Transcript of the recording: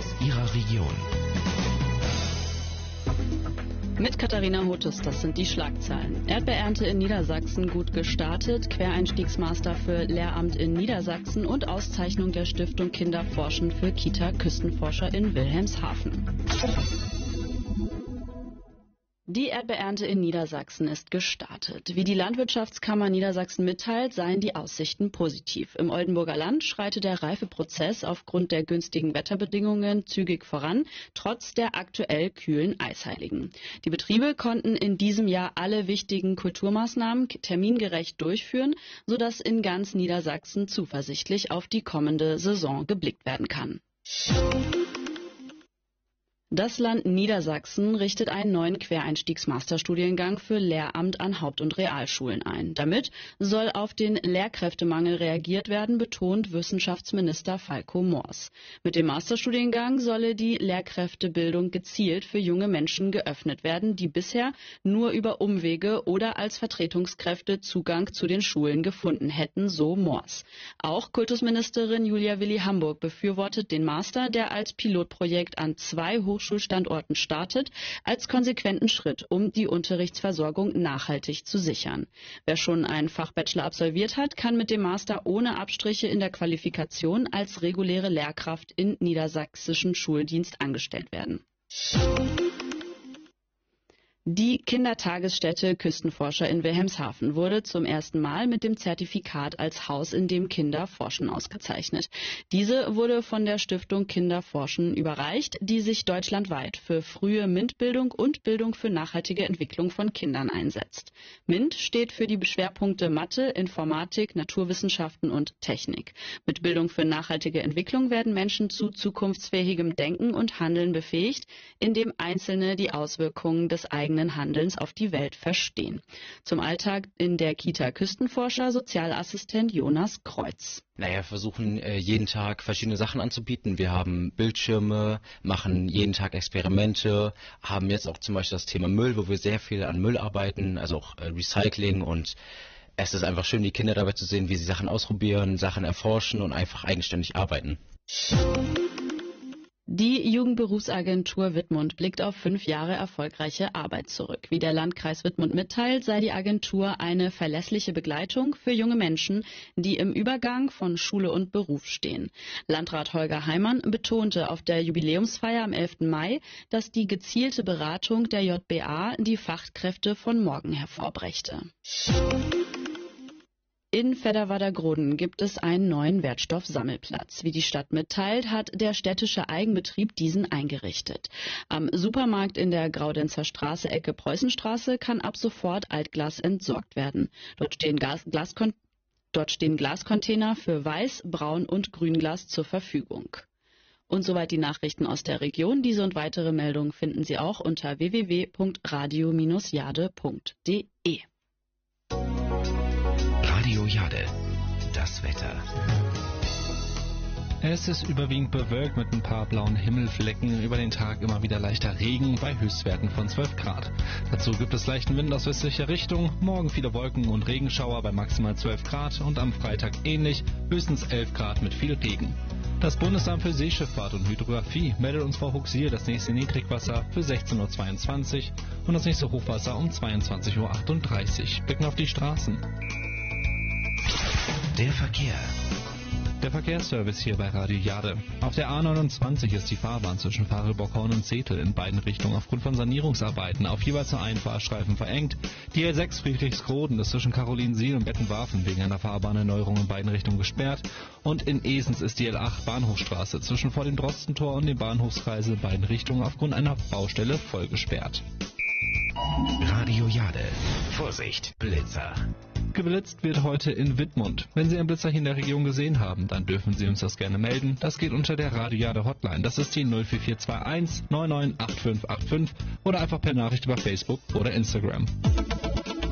aus Ihrer Region. Mit Katharina Hotus, das sind die Schlagzeilen. Erdbeerernte in Niedersachsen gut gestartet, Quereinstiegsmaster für Lehramt in Niedersachsen und Auszeichnung der Stiftung Kinderforschen für Kita-Küstenforscher in Wilhelmshaven. Die Erdbeerernte in Niedersachsen ist gestartet. Wie die Landwirtschaftskammer Niedersachsen mitteilt, seien die Aussichten positiv. Im Oldenburger Land schreitet der Reifeprozess aufgrund der günstigen Wetterbedingungen zügig voran, trotz der aktuell kühlen Eisheiligen. Die Betriebe konnten in diesem Jahr alle wichtigen Kulturmaßnahmen termingerecht durchführen, sodass in ganz Niedersachsen zuversichtlich auf die kommende Saison geblickt werden kann. Das Land Niedersachsen richtet einen neuen Quereinstiegs-Masterstudiengang für Lehramt an Haupt- und Realschulen ein. Damit soll auf den Lehrkräftemangel reagiert werden, betont Wissenschaftsminister Falco Moors. Mit dem Masterstudiengang solle die Lehrkräftebildung gezielt für junge Menschen geöffnet werden, die bisher nur über Umwege oder als Vertretungskräfte Zugang zu den Schulen gefunden hätten, so Moors. Auch Kultusministerin Julia Willi-Hamburg befürwortet den Master, der als Pilotprojekt an 2 Hochschulstandorten startet, als konsequenten Schritt, um die Unterrichtsversorgung nachhaltig zu sichern. Wer schon einen Fachbachelor absolviert hat, kann mit dem Master ohne Abstriche in der Qualifikation als reguläre Lehrkraft in niedersächsischen Schuldienst angestellt werden. Die Kindertagesstätte Küstenforscher in Wilhelmshaven wurde zum ersten Mal mit dem Zertifikat als Haus, in dem Kinder forschen, ausgezeichnet. Diese wurde von der Stiftung Kinderforschen überreicht, die sich deutschlandweit für frühe MINT-Bildung und Bildung für nachhaltige Entwicklung von Kindern einsetzt. MINT steht für die Schwerpunkte Mathe, Informatik, Naturwissenschaften und Technik. Mit Bildung für nachhaltige Entwicklung werden Menschen zu zukunftsfähigem Denken und Handeln befähigt, indem Einzelne die Auswirkungen des eigenen Handelns auf die Welt verstehen. Zum Alltag in der Kita Küstenforscher Sozialassistent Jonas Kreuz. Wir versuchen jeden Tag verschiedene Sachen anzubieten. Wir haben Bildschirme, machen jeden Tag Experimente, haben jetzt auch zum Beispiel das Thema Müll, wo wir sehr viel an Müll arbeiten, also auch Recycling, und es ist einfach schön, die Kinder dabei zu sehen, wie sie Sachen ausprobieren, Sachen erforschen und einfach eigenständig arbeiten. Die Jugendberufsagentur Wittmund blickt auf 5 Jahre erfolgreiche Arbeit zurück. Wie der Landkreis Wittmund mitteilt, sei die Agentur eine verlässliche Begleitung für junge Menschen, die im Übergang von Schule und Beruf stehen. Landrat Holger Heimann betonte auf der Jubiläumsfeier am 11. Mai, dass die gezielte Beratung der JBA die Fachkräfte von morgen hervorbrächte. In Vedderwader-Groden gibt es einen neuen Wertstoffsammelplatz. Wie die Stadt mitteilt, hat der städtische Eigenbetrieb diesen eingerichtet. Am Supermarkt in der Graudenzer Straße, Ecke Preußenstraße, kann ab sofort Altglas entsorgt werden. Dort stehen Glascontainer für Weiß-, Braun- und Grünglas zur Verfügung. Und soweit die Nachrichten aus der Region. Diese und weitere Meldungen finden Sie auch unter www.radio-jade.de. Radio Jade, das Wetter. Es ist überwiegend bewölkt mit ein paar blauen Himmelflecken. Über den Tag immer wieder leichter Regen bei Höchstwerten von 12 Grad. Dazu gibt es leichten Wind aus westlicher Richtung. Morgen viele Wolken und Regenschauer bei maximal 12 Grad und am Freitag ähnlich, höchstens 11 Grad mit viel Regen. Das Bundesamt für Seeschifffahrt und Hydrographie meldet uns Frau Huxier das nächste Niedrigwasser für 16:22 Uhr und das nächste Hochwasser um 22:38 Uhr. Blicken auf die Straßen. Der Verkehr. Der Verkehrsservice hier bei Radio Jade. Auf der A29 ist die Fahrbahn zwischen Farel-Bockhorn und Zetel in beiden Richtungen aufgrund von Sanierungsarbeiten auf jeweils nur einen Fahrstreifen verengt. Die L6 Friedrichsroden ist zwischen Karolinsiel und Bettenwarfen wegen einer Fahrbahnerneuerung in beiden Richtungen gesperrt. Und in Esens ist die L8 Bahnhofstraße zwischen vor dem Drostentor und dem Bahnhofskreisel in beiden Richtungen aufgrund einer Baustelle voll gesperrt. Radio Jade. Vorsicht, Blitzer. Geblitzt wird heute in Wittmund. Wenn Sie einen Blitzer hier in der Region gesehen haben, dann dürfen Sie uns das gerne melden. Das geht unter der Radio Jade Hotline. Das ist die 04421 998585 oder einfach per Nachricht über Facebook oder Instagram.